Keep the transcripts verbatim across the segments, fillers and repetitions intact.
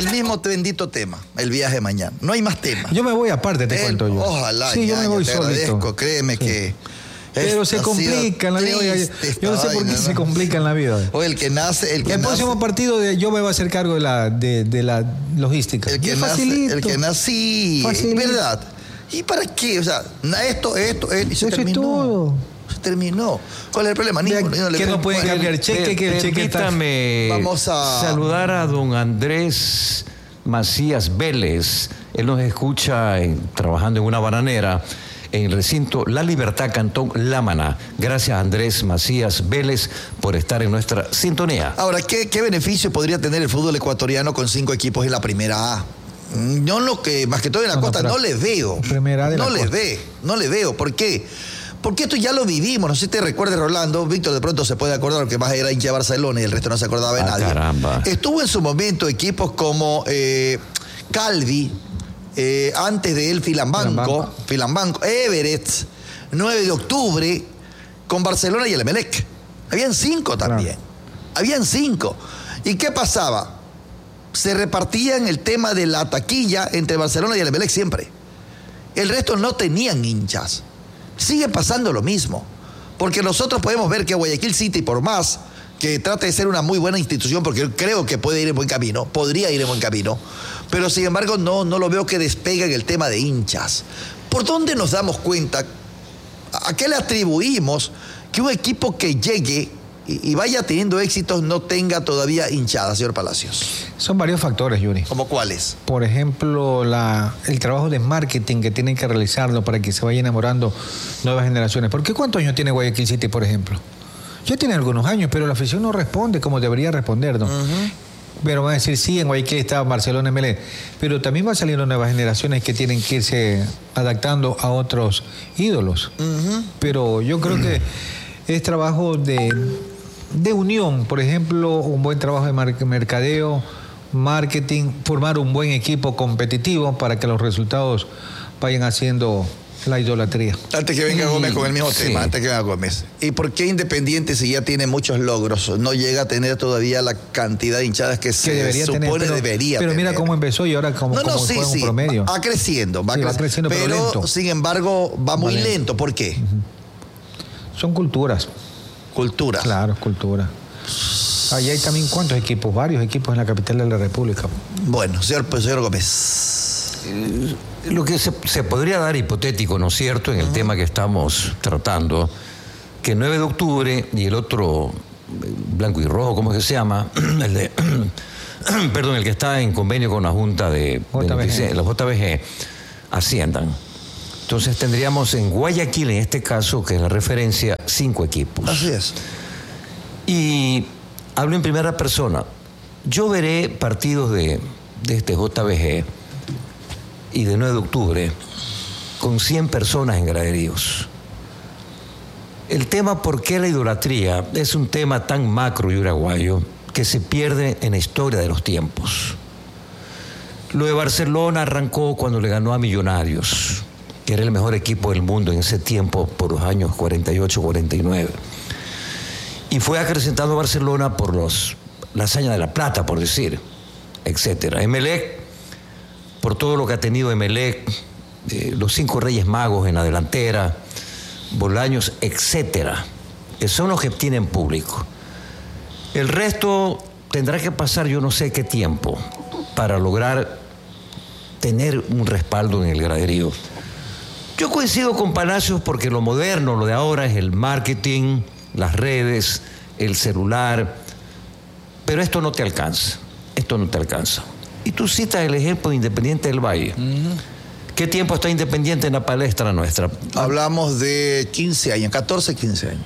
el mismo bendito tema, el viaje de mañana. No hay más tema. Yo me voy aparte, te El, cuento yo. Ojalá, Sí, ñaño, yo me voy te solito. agradezco, créeme sí. que... Pero se complica en la vida. Oiga, yo no sé por qué ¿no? se complica en la vida. O el que nace... El, que el nace, próximo partido de, yo me voy a hacer cargo de la, de, de la logística. El que, nace, el que nací, ¿verdad? ¿Y para qué? O sea, esto, esto, esto, y se Eso terminó. Es todo. Se terminó. ¿Cuál es el problema? Ninguno, que no pueden cambiar cheque, que el cheque está... Vamos a saludar a don Andrés Macías Vélez. Él nos escucha en, trabajando en una bananera en el recinto La Libertad, Cantón Lámana. Gracias, Andrés Macías Vélez, por estar en nuestra sintonía. Ahora, ¿qué, qué beneficio podría tener el fútbol ecuatoriano con cinco equipos en la primera A? Yo lo que, más que todo en la no, costa, no, no les veo. Primera de no la les costa. ve, no les veo. ¿Por qué? Porque esto ya lo vivimos. No sé si te recuerdes, Rolando. Víctor de pronto se puede acordar, porque más era hincha de Barcelona y el resto no se acordaba de ah, nadie. Caramba. Estuvo en su momento equipos como eh, Calvi, eh, antes de él Filambanco, Filambanco, Everett, nueve de octubre, con Barcelona y el Emelec. Habían cinco también. Claro. Habían cinco. ¿Y qué pasaba? Se repartían el tema de la taquilla entre Barcelona y el Emelec siempre. El resto no tenían hinchas. Sigue pasando lo mismo. Porque nosotros podemos ver que Guayaquil City, por más que trate de ser una muy buena institución, porque yo creo que puede ir en buen camino, podría ir en buen camino, pero sin embargo no, no lo veo que despegue en el tema de hinchas. ¿Por dónde nos damos cuenta? ¿A qué le atribuimos que un equipo que llegue y vaya teniendo éxitos no tenga todavía hinchada, señor Palacios? Son varios factores, Yuri. ¿Cómo cuáles? Por ejemplo, la, el trabajo de marketing que tienen que realizarlo para que se vaya enamorando nuevas generaciones. ¿Por qué cuántos años tiene Guayaquil City, por ejemplo? Ya tiene algunos años, pero la afición no responde como debería responder, ¿no? Uh-huh. Pero van a decir, sí, en Guayaquil está Barcelona, M L E, pero también van saliendo nuevas generaciones que tienen que irse adaptando a otros ídolos. Uh-huh. Pero yo creo uh-huh. que es trabajo de... de unión, por ejemplo, un buen trabajo de mercadeo, marketing, formar un buen equipo competitivo para que los resultados vayan haciendo la idolatría. Antes que venga Gómez con el mismo sí. tema, antes que venga Gómez. ¿Y por qué Independiente, si ya tiene muchos logros, no llega a tener todavía la cantidad de hinchadas que, que se debería supone tener, pero, debería pero tener? Pero mira cómo empezó y ahora cómo, no, no, cómo sí, fue sí. un promedio. Va, va creciendo, va, sí, creciendo, va creciendo, pero, pero lento. sin embargo va muy va lento. ¿Por qué? Uh-huh. Son culturas. Cultura. Claro, cultura. Allí hay también cuántos equipos, varios equipos en la capital de la República. Bueno, señor, señor Gómez. Eh, lo que se, se podría dar hipotético, ¿no es cierto?, en el uh-huh. tema que estamos tratando, que nueve de octubre y el otro, blanco y rojo, ¿cómo es que se llama? El de, perdón, el que está en convenio con la Junta de J B G. los J B G, asciendan. Entonces tendríamos en Guayaquil, en este caso, que es la referencia, cinco equipos. Así es. Y hablo en primera persona. Yo veré partidos de, de este J B G y de nueve de octubre con cien personas en graderíos. El tema ¿por qué la idolatría? Es un tema tan macro y uruguayo que se pierde en la historia de los tiempos. Lo de Barcelona arrancó cuando le ganó a Millonarios, que era el mejor equipo del mundo en ese tiempo, por los años cuarenta y ocho, cuarenta y nueve. Y fue acrecentando Barcelona por los, la hazaña de La Plata, por decir, etcétera. Emelec, por todo lo que ha tenido Emelec, eh, los cinco Reyes Magos en la delantera, Bolaños, etcétera, que son los que tienen público. El resto tendrá que pasar yo no sé qué tiempo para lograr tener un respaldo en el graderío. Yo coincido con Palacios porque lo moderno, lo de ahora es el marketing, las redes, el celular, pero esto no te alcanza, esto no te alcanza. Y tú citas el ejemplo de Independiente del Valle. Uh-huh. ¿Qué tiempo está Independiente en la palestra nuestra? Hablamos de quince años, catorce, quince años.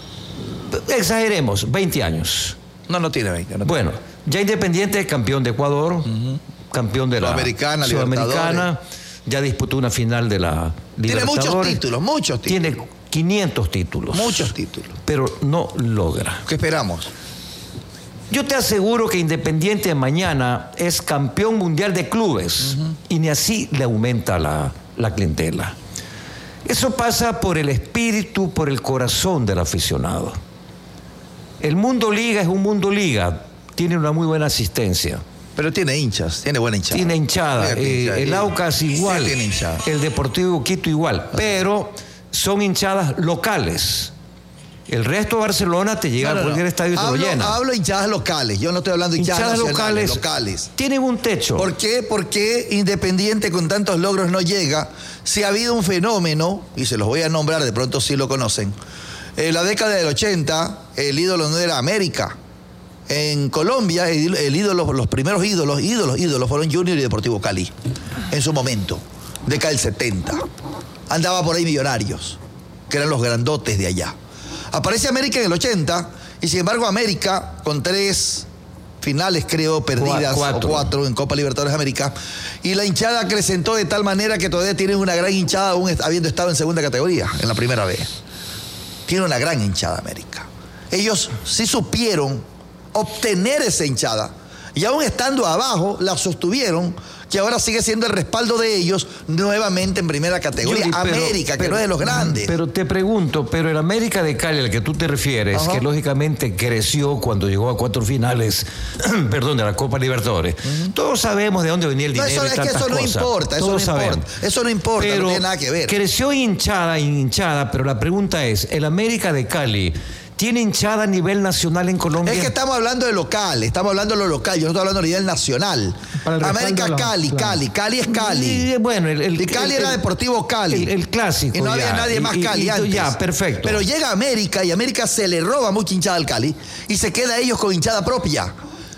Exageremos, veinte años. No, no tiene veinte. No tiene bueno, veinte. Ya Independiente es campeón de Ecuador, uh-huh. campeón de la Sudamericana, Sudamericana, ya disputó una final de la Libertadores. Tiene muchos títulos, muchos títulos. Tiene quinientos títulos. Muchos títulos. Pero no logra. ¿Qué esperamos? Yo te aseguro que Independiente mañana es campeón mundial de clubes uh-huh. y ni así le aumenta la, la clientela. Eso pasa por el espíritu, por el corazón del aficionado. El mundo liga es un mundo liga, tiene una muy buena asistencia, Pero tiene hinchas, tiene buena hinchada. Tiene hinchada. Tiene Eh, hinchada. el Aucas igual. Sí, tiene hinchada. El Deportivo Quito igual. Pero son hinchadas locales. El resto de Barcelona te llega No, no, a cualquier no. estadio y te hablo, lo llena. Hablo de hinchadas locales, yo no estoy hablando de hinchadas, Hinchadas nacionales, locales, locales. tienen un techo. ¿Por qué? Porque Independiente con tantos logros no llega. Si ha habido un fenómeno, y se los voy a nombrar, de pronto sí lo conocen. En la década del ochenta, el ídolo no era América. En Colombia, el, el ídolo, los primeros ídolos, ídolos, ídolos fueron Junior y Deportivo Cali. En su momento, década del setenta. Andaba por ahí Millonarios, que eran los grandotes de allá. Aparece América en el ochenta, y sin embargo América, con tres finales creo perdidas, Cuatro. o cuatro en Copa Libertadores de América, y la hinchada acrecentó de tal manera que todavía tienen una gran hinchada aún habiendo estado en segunda categoría, en la primera vez. Tiene una gran hinchada América. Ellos sí supieron obtener esa hinchada, y aún estando abajo, la sostuvieron, que ahora sigue siendo el respaldo de ellos nuevamente en primera categoría. Yuri, pero- América, que pero- no es de los grandes. Pero te pregunto, pero el América de Cali al que tú te refieres, Ajá. que lógicamente creció cuando llegó a cuatro finales, perdón, de la Copa Libertadores, todos sabemos de dónde venía el No, dinero eso- y es que tantas eso no cosas. importa, eso Todos no importa. sabemos. Eso no importa, no Pero tiene nada que ver. creció hinchada, hinchada, pero la pregunta es, ¿el América de Cali tiene hinchada a nivel nacional en Colombia? Es que estamos hablando de local, estamos hablando de lo local, yo no estoy hablando a nivel nacional. Para el respaldo América de los- Cali, claro. Cali, Cali es Cali. Y, bueno, el, el- Y Cali el- era el- Deportivo Cali. El, el clásico. Y no había ya. nadie más Y- y- Cali y- antes. Ya, perfecto. Pero llega América y América se le roba mucha hinchada al Cali y se queda ellos con hinchada propia.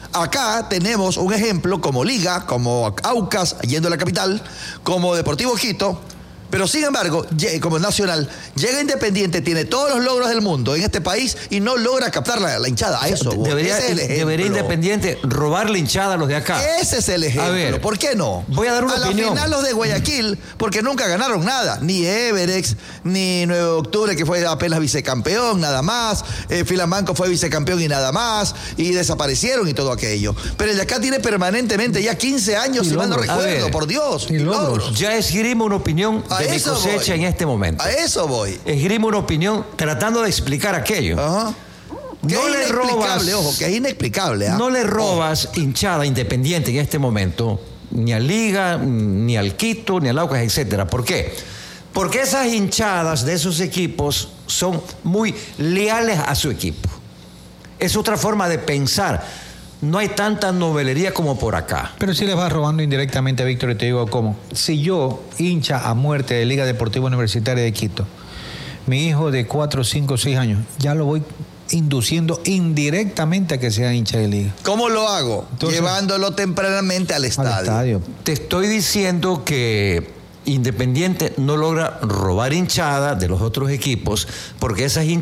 Acá tenemos un ejemplo como Liga, como Aucas, yendo a la capital, como Deportivo Quito. Pero sin embargo, lle- como Nacional, llega Independiente, tiene todos los logros del mundo en este país y no logra captar la, la hinchada. A eso, voy. Debería, Ese es el ejemplo. debería Independiente robarle hinchada a los de acá. Ese es el ejemplo. A ver, ¿por qué no? voy a dar una a opinión. la final los de Guayaquil, porque nunca ganaron nada. Ni Everex, ni nueve de octubre, que fue apenas vicecampeón, nada más. Eh, Filambanco fue vicecampeón y nada más. Y desaparecieron y todo aquello. Pero el de acá tiene permanentemente ya quince años, Y si mal no logros. A recuerdo, ver. por Dios. Y y logros. logros. Ya esgrimo una opinión A de mi eso cosecha voy. en este momento. A eso voy. Esgrimo una opinión tratando de explicar aquello. Ajá. Que No es le robas- inexplicable, ojo, que es inexplicable. ¿ah? No le robas hinchada Independiente en este momento, ni a Liga, ni al Quito, ni al Aucas, etcétera. ¿Por qué? Porque esas hinchadas de esos equipos son muy leales a su equipo. Es otra forma de pensar. No hay tanta novelería como por acá. Pero si les vas robando indirectamente, Víctor, y te digo cómo. Si yo, hincha a muerte de Liga Deportiva Universitaria de Quito, mi hijo de cuatro, cinco, seis años, ya lo voy induciendo indirectamente a que sea hincha de Liga. ¿Cómo lo hago? Entonces- Llevándolo tempranamente al estadio. Al estadio. Te estoy diciendo que Independiente no logra robar hinchada de los otros equipos porque esas hinchadas